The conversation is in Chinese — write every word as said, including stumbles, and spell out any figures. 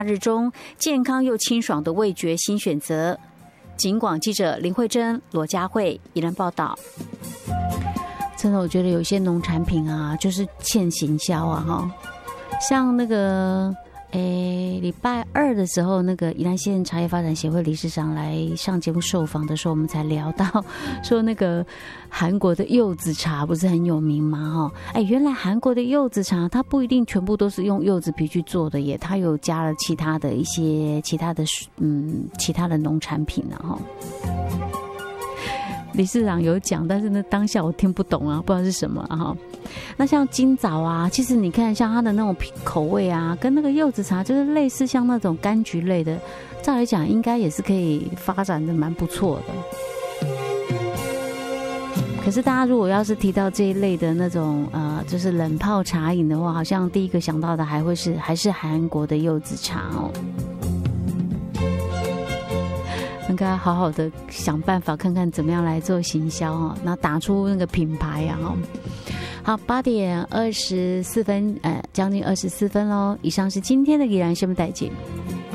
日中健康又清爽的味觉新选择。警广记者林慧珍、罗佳慧宜兰报道。真的，我觉得有些农产品啊，就是欠行销啊，哈，像那个。诶，礼拜二的时候，那个宜兰县茶叶发展协会理事长来上节目受访的时候，我们才聊到说，那个韩国的柚子茶不是很有名吗？哈，哎，原来韩国的柚子茶它不一定全部都是用柚子皮去做的耶，它有加了其他的一些其他的嗯其他的农产品啊，哈。理事长有讲，但是呢，当下我听不懂啊，不知道是什么啊哈。那像金枣啊，其实你看像它的那种口味啊，跟那个柚子茶就是类似，像那种柑橘类的，照来讲应该也是可以发展的蛮不错的。可是大家如果要是提到这一类的那种呃，就是冷泡茶饮的话，好像第一个想到的还会是还是韩国的柚子茶哦。应该好好的想办法，看看怎么样来做行销哦，然后打出那个品牌啊哦。好，八点二十四分，呃，将近二十四分喽。以上是今天的宜兰新闻台节目。